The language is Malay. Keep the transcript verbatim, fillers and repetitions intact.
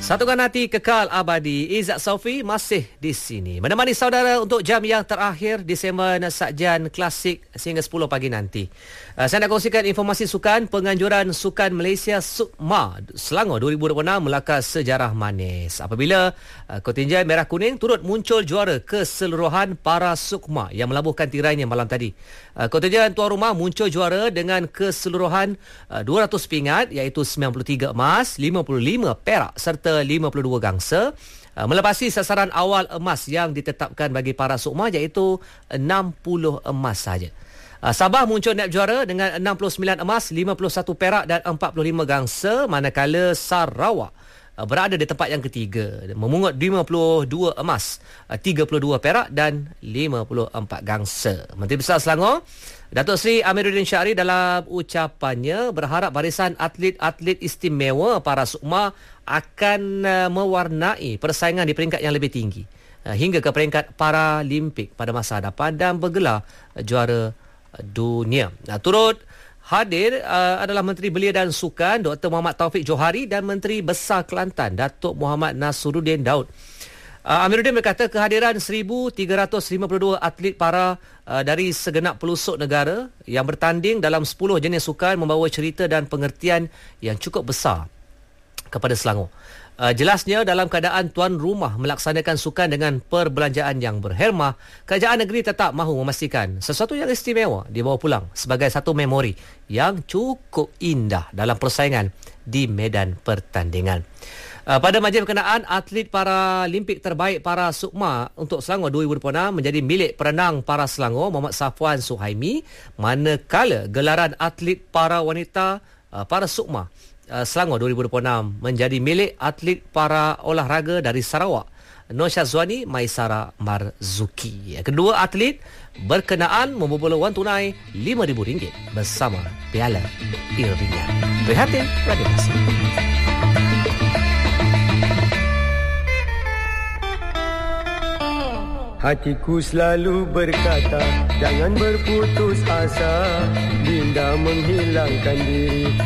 Satukan hati kekal abadi. Izzat Saufi masih di sini menemani saudara untuk jam yang terakhir di segmen Sajian Klasik sehingga sepuluh pagi nanti. Uh, saya nak kongsikan informasi sukan. Penganjuran Sukan Malaysia Sukma Selangor dua ribu dua puluh enam melakar sejarah manis apabila uh, kontingen Merah Kuning turut muncul juara keseluruhan para Sukma yang melabuhkan tirainya malam tadi. Uh, kontingen tuan rumah muncul juara dengan keseluruhan uh, dua ratus pingat iaitu sembilan puluh tiga emas, lima puluh lima perak serta lima puluh dua gangsa, melepasi sasaran awal emas yang ditetapkan bagi para Sukma iaitu enam puluh emas saja. Sabah muncul naib juara dengan enam puluh sembilan emas, lima puluh satu perak dan empat puluh lima gangsa, manakala Sarawak berada di tempat yang ketiga memungut lima puluh dua emas, tiga puluh dua perak dan lima puluh empat gangsa. Menteri Besar Selangor Datuk Seri Amiruddin Syahri dalam ucapannya berharap barisan atlet-atlet istimewa para Sukma akan uh, mewarnai persaingan di peringkat yang lebih tinggi uh, hingga ke peringkat Paralimpik pada masa hadapan dan bergelar uh, juara uh, dunia. Nah, turut hadir uh, adalah Menteri Belia dan Sukan Doktor Muhammad Taufik Johari dan Menteri Besar Kelantan Datuk Muhammad Nasruddin Daud. Uh, Amiruddin berkata kehadiran seribu tiga ratus lima puluh dua atlet para uh, dari segenap pelusuk negara yang bertanding dalam sepuluh jenis sukan membawa cerita dan pengertian yang cukup besar kepada Selangor. Uh, jelasnya dalam keadaan tuan rumah melaksanakan sukan dengan perbelanjaan yang berhemah, kerajaan negeri tetap mahu memastikan sesuatu yang istimewa dibawa pulang sebagai satu memori yang cukup indah dalam persaingan di medan pertandingan. Uh, pada majlis berkenaan, atlet Paralimpik terbaik para Sukma untuk Selangor dua ribu dua puluh enam menjadi milik perenang para Selangor Muhammad Safwan Suhaimi, manakala gelaran atlet para wanita uh, para Sukma uh, Selangor dua ribu dua puluh enam menjadi milik atlet para olahraga dari Sarawak Nur Syazwani Maisara Marzuki. Kedua atlet berkenaan membobol wang tunai lima ribu ringgit bersama piala Irvingnya. Berhati Radio Masih. Hatiku selalu berkata, jangan berputus asa, Dinda menghilangkan diri.